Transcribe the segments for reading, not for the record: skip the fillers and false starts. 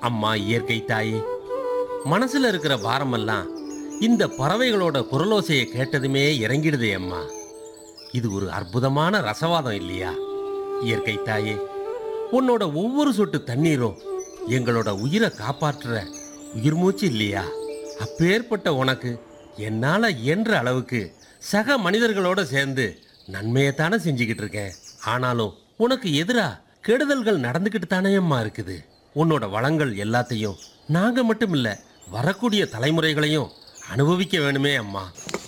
அம்மா இயற்கை தாயே, மனசுல இருக்கிற பாரமெல்லாம் இந்த பறவைகளோட குரலோசையை கேட்டதுமே இறங்கிடுதே அம்மா. இது ஒரு அற்புதமான ரசவாதம் இல்லையா? இயற்கை தாயே, உன்னோட ஒவ்வொரு சொட்டு தண்ணீரும் எங்களோட உயிரை காப்பாற்றுற உயிர் மூச்சு இல்லையா? அப்பேற்பட்ட உனக்கு என்னால இயன்ற அளவுக்கு சக மனிதர்களோட சேர்ந்து நன்மையைத்தானே செஞ்சுக்கிட்டு இருக்கேன். ஆனாலும் உனக்கு எதிரா கெடுதல்கள் நடந்துக்கிட்டு தானே அம்மா இருக்குது. உன்னோட வளங்கள் எல்லாத்தையும் நாங்க மட்டும் இல்ல, வரக்கூடிய தலைமுறைகளையும் அனுபவிக்க வேணுமே அம்மா.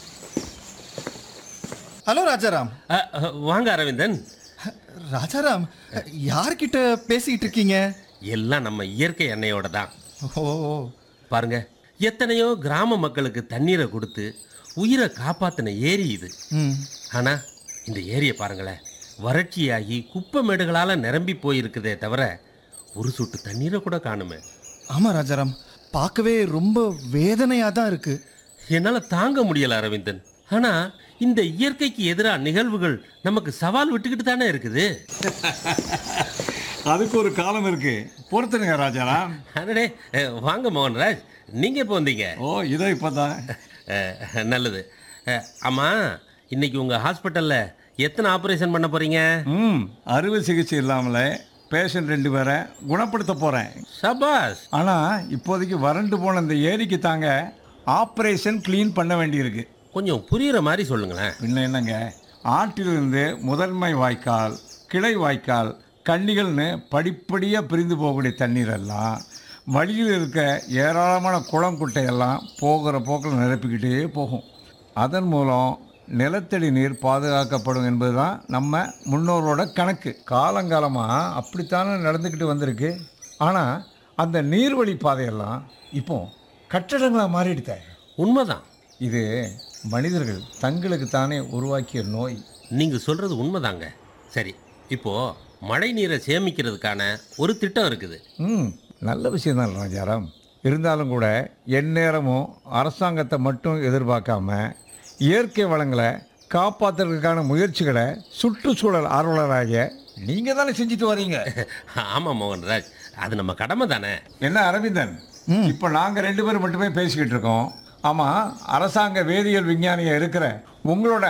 ஹலோ ராஜாராம். வாங்க அரவிந்தன். ராஜாராம், யார்கிட்ட பேசிக்கிட்டு இருக்கீங்க? எல்லாம் நம்ம இயற்கை அன்னையோட தான். ஓ, பாருங்க, எத்தனையோ கிராம மக்களுக்கு தண்ணீரை கொடுத்து உயிரை காப்பாத்தின ஏரி இது. ஆனா இந்த ஏரியை பாருங்களேன், வறட்சியாகி குப்பை மேடுகளால நிரம்பி போயிருக்குதே தவிர ஒரு சொட்டு தண்ணீரை கூட காணுமே. ஆமா ராஜாராம், பார்க்கவே ரொம்ப வேதனையா தான் இருக்கு. என்னால தாங்க முடியல அரவிந்தன். ஆனா இந்த இயற்கைக்கு எதிராக நிகழ்வுகள் நமக்கு சவால் விட்டுக்கிட்டு தானே இருக்குது. அதுக்கு ஒரு காலம் இருக்கு, பொறுத்துருங்க ராஜாராம். அடடே, வாங்க மோகன்ராஜ், நீங்க எப்போ வந்தீங்க? ஓ, இதோ இப்போதான். நல்லது. ஆமா, இன்னைக்கு உங்க ஹாஸ்பிட்டல்ல எத்தனை ஆபரேஷன் பண்ண போறீங்க? அறுவை சிகிச்சை இல்லாமலே பேஷண்ட் 2 பேரை குணப்படுத்த போகிறேன். சபாஸ். ஆனால் இப்போதைக்கு வறண்டு போன இந்த ஏரிக்கு தாங்க ஆப்ரேஷன் க்ளீன் பண்ண வேண்டியிருக்கு. கொஞ்சம் புரியுற மாதிரி சொல்லுங்களேன். இன்னும் என்னங்க, ஆற்றிலிருந்து முதன்மை வாய்க்கால், கிளை வாய்க்கால், கன்னிகள்னு படிப்படியாக பிரிந்து போகக்கூடிய தண்ணீரெல்லாம் வழியில் இருக்க ஏராளமான குளம் குட்டையெல்லாம் போகிற போக்கில் நிரப்பிக்கிட்டே போகும். அதன் மூலம் நிலத்தடி நீர் பாதுகாக்கப்படும் என்பது தான் நம்ம முன்னோரோட கணக்கு. காலங்காலமாக அப்படித்தானே நடந்துக்கிட்டு வந்திருக்கு. ஆனால் அந்த நீர்வழி பாதையெல்லாம் இப்போ கட்டடங்களாக மாறிடுத. உண்மைதான். இது மனிதர்கள் தங்களுக்கு தானே உருவாக்கிய நோய். நீங்க சொல்றது உண்மைதாங்க. சரி, இப்போ மழை நீரை சேமிக்கிறதுக்கான ஒரு திட்டம் இருக்குது. நல்ல விஷயம்தான் ராஜாராம். இருந்தாலும் கூட எந்நேரமும் அரசாங்கத்தை மட்டும் எதிர்பார்க்காம இயற்கை வளங்களை காப்பாற்றுறதுக்கான முயற்சிகளை சுற்றுச்சூழல் ஆர்வலராக நீங்கள் தானே செஞ்சுட்டு வரீங்க. ஆமாம் மோகன்ராஜ், அது நம்ம கடமை தானே. என்ன அரவிந்தன், இப்போ நாங்கள் 2 பேரும் மட்டுமே பேசிக்கிட்டு இருக்கோம். ஆமாம், அரசாங்க வேதியியல் விஞ்ஞானியாக இருக்கிற உங்களோட